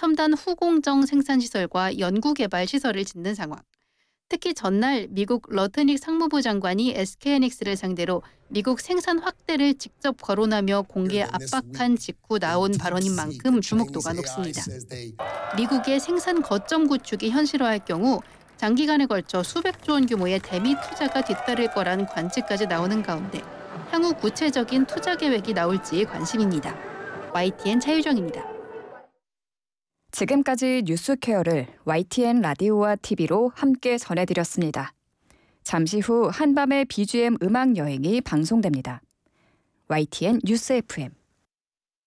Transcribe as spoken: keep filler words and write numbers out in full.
첨단 후공정 생산시설과 연구개발 시설을 짓는 상황. 특히 전날 미국 러트닉 상무부 장관이 에스케이하이닉스를 상대로 미국 생산 확대를 직접 거론하며 공개 압박한 직후 나온 발언인 만큼 주목도가 높습니다. 미국의 생산 거점 구축이 현실화할 경우 장기간에 걸쳐 수백조 원 규모의 대미 투자가 뒤따를 거라는 관측까지 나오는 가운데 향후 구체적인 투자 계획이 나올지 관심입니다. 와이티엔 차유정입니다. 지금까지 뉴스케어를 와이티엔 라디오와 티비로 함께 전해드렸습니다. 잠시 후 한밤의 비지엠 음악 여행이 방송됩니다. 와이티엔 뉴스 에프엠